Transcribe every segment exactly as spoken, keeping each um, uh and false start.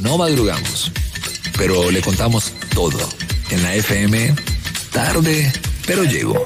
no madrugamos, pero le contamos todo. En la F M, tarde, pero llego.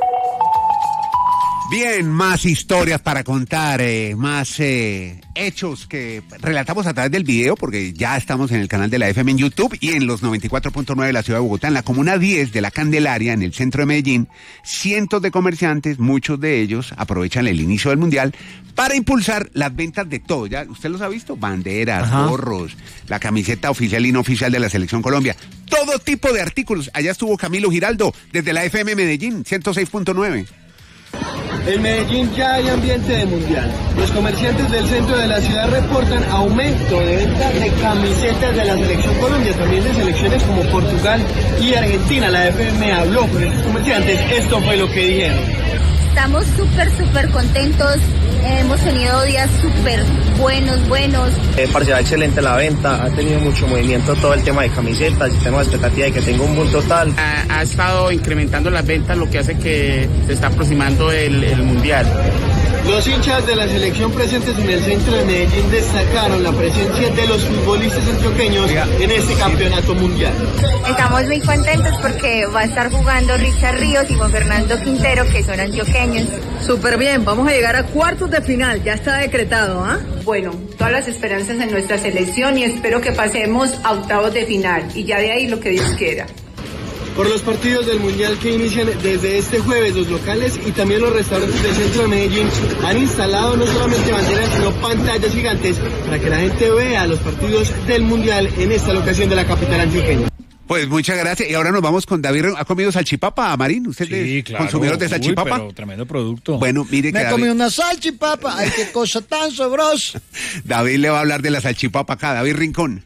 Bien, más historias para contar, eh, más eh, hechos que relatamos a través del video, porque ya estamos en el canal de la F M en YouTube y en los noventa y cuatro punto nueve de la ciudad de Bogotá, en la comuna diez de La Candelaria, en el centro de Medellín. Cientos de comerciantes, muchos de ellos aprovechan el inicio del Mundial para impulsar las ventas de todo. ¿Ya usted los ha visto? Banderas, Ajá. gorros, la camiseta oficial y no oficial de la Selección Colombia. Todo tipo de artículos. Allá estuvo Camilo Giraldo desde la F M Medellín, ciento seis punto nueve. En Medellín ya hay ambiente de mundial. Los comerciantes del centro de la ciudad reportan aumento de venta de camisetas de la Selección Colombia, también de selecciones como Portugal y Argentina. La F M habló con estos comerciantes, esto fue lo que dijeron. Estamos súper, súper contentos, hemos tenido días súper buenos, buenos. Eh, pareció excelente la venta, ha tenido mucho movimiento todo el tema de camisetas y tengo expectativa de que tenga un boom total. Ha, ha estado incrementando las ventas, lo que hace que se está aproximando el, el Mundial. Los hinchas de la selección presentes en el centro de Medellín destacaron la presencia de los futbolistas antioqueños en este campeonato mundial. Estamos muy contentos porque va a estar jugando Richard Ríos y Juan Fernando Quintero, que son antioqueños. Súper bien, vamos a llegar a cuartos de final, ya está decretado, ¿ah? ¿eh? Bueno, todas las esperanzas en nuestra selección y espero que pasemos a octavos de final y ya de ahí lo que Dios quiera. Por los partidos del Mundial que inician desde este jueves, los locales y también los restaurantes del centro de Medellín han instalado no solamente banderas, sino pantallas gigantes para que la gente vea los partidos del Mundial en esta locación de la capital antioqueña. Pues muchas gracias. Y ahora nos vamos con David. ¿Ha comido salchipapa, Marín? ¿Usted sí, es claro. consumidor de salchipapa? Uy, pero tremendo producto. Bueno, mire que Me David... comí una salchipapa. Ay, qué cosa tan sabrosa. David le va a hablar de la salchipapa acá. David Rincón.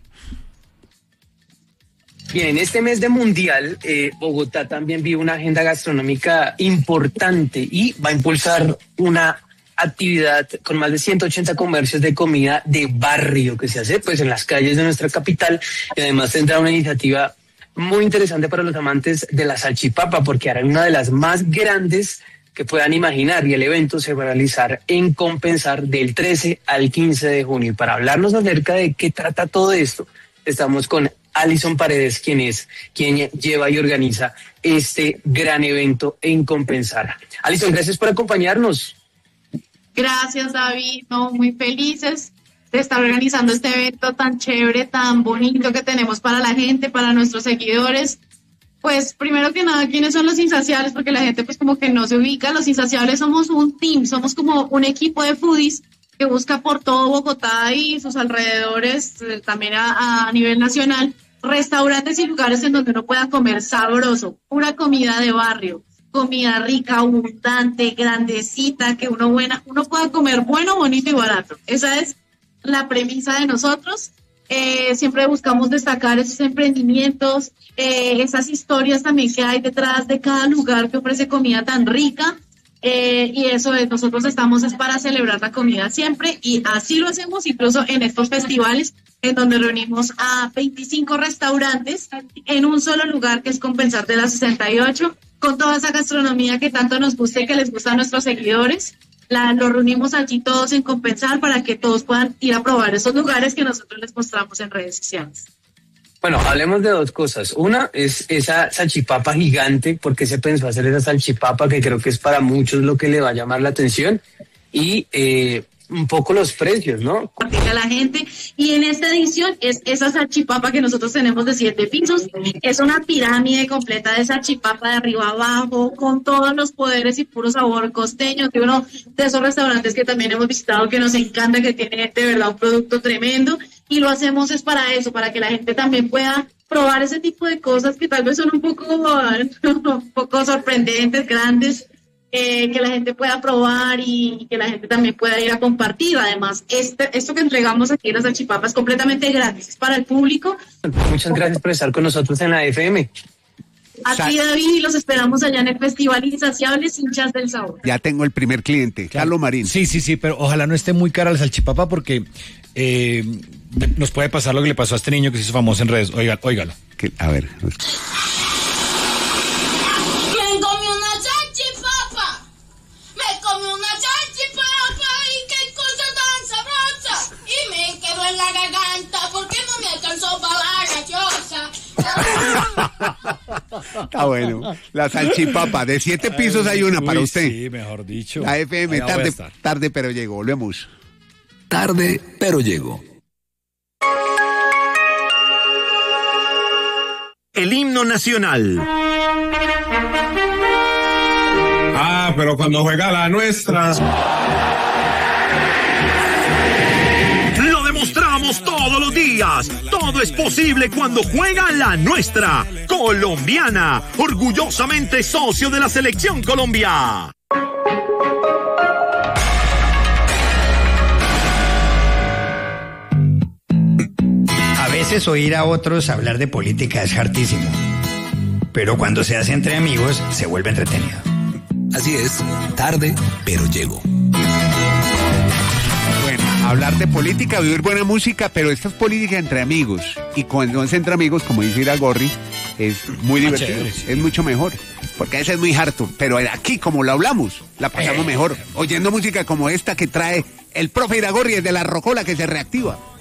Bien, en este mes de Mundial, eh, Bogotá también vive una agenda gastronómica importante y va a impulsar una actividad con más de ciento ochenta comercios de comida de barrio que se hace pues en las calles de nuestra capital, y además tendrá una iniciativa muy interesante para los amantes de la salchipapa porque hará una de las más grandes que puedan imaginar, y el evento se va a realizar en Compensar del trece al quince de junio. Y para hablarnos acerca de qué trata todo esto, estamos con Alison Paredes, quien es quien lleva y organiza este gran evento en Compensar. Alison, gracias por acompañarnos. Gracias, David. No, muy felices de estar organizando este evento tan chévere, tan bonito que tenemos para la gente, para nuestros seguidores. Pues primero que nada, ¿quiénes son los insaciables? Porque la gente pues como que no se ubica. Los insaciables somos un team, somos como un equipo de foodies que busca por todo Bogotá y sus alrededores, eh, también a, a nivel nacional, restaurantes y lugares en donde uno pueda comer sabroso, pura comida de barrio, comida rica, abundante, grandecita, que uno buena, uno pueda comer bueno, bonito y barato. Esa es la premisa de nosotros. Eh, siempre buscamos destacar esos emprendimientos, eh, esas historias también que hay detrás de cada lugar que ofrece comida tan rica. Eh, y eso es, nosotros estamos es para celebrar la comida siempre, y así lo hacemos incluso en estos festivales en donde reunimos a veinticinco restaurantes en un solo lugar, que es Compensar de la sesenta y ocho, con toda esa gastronomía que tanto nos gusta y que les gusta a nuestros seguidores. La, los reunimos allí todos en Compensar para que todos puedan ir a probar esos lugares que nosotros les mostramos en redes sociales. Bueno, hablemos de dos cosas. Una es esa salchipapa gigante. ¿Por qué se pensó hacer esa salchipapa? Que creo que es para muchos lo que le va a llamar la atención. Y eh, un poco los precios, ¿no? A la gente. Y en esta edición es esa salchipapa que nosotros tenemos de siete pisos. Es una pirámide completa de salchipapa de arriba abajo, con todos los poderes y puro sabor costeño, que uno de esos restaurantes que también hemos visitado, que nos encanta, que tiene de verdad un producto tremendo. Y lo hacemos es para eso, para que la gente también pueda probar ese tipo de cosas que tal vez son un poco, un poco sorprendentes, grandes, eh, que la gente pueda probar y, y que la gente también pueda ir a compartir. Además, este, esto que entregamos aquí en las salchipapas es completamente gratis, es para el público. Muchas gracias por estar con nosotros en la F M. A ti, David, los esperamos allá en el Festival Insaciables Hinchas del Sabor. Ya tengo el primer cliente, Carlos Marín. Sí, sí, sí, pero ojalá no esté muy cara la salchipapa porque eh, nos puede pasar lo que le pasó a este niño que se hizo famoso en redes. Oiga, óigalo. Que, a ver. ¿Quién comió una salchipapa? Me comí una salchipapa y qué cosa tan sabrosa. Y me quedó en la garganta porque no me alcanzó Está bueno. La salchipapa, de siete pisos hay una para Uy, usted. Sí, mejor dicho. La F M, Allá voy a tarde, estar. tarde, pero llegó. Volvemos. Tarde, pero llego. El himno nacional. Ah, pero cuando juega la nuestra. Lo demostramos todos los días. Todo es posible cuando juega la nuestra. Colombiana. Orgullosamente socio de la Selección Colombia. A veces oír a otros hablar de política es hartísimo, pero cuando se hace entre amigos se vuelve entretenido. Así es, tarde, pero llego. Bueno, hablar de política, vivir buena música, pero esta es política entre amigos. Y cuando es entre amigos, como dice Iragorri, es muy Ah, divertido, chévere, sí. es mucho mejor. Porque a veces es muy harto, pero aquí, como lo hablamos, la pasamos Eh. mejor. Oyendo música como esta que trae el profe Iragorri, el de la Rocola, que se reactiva.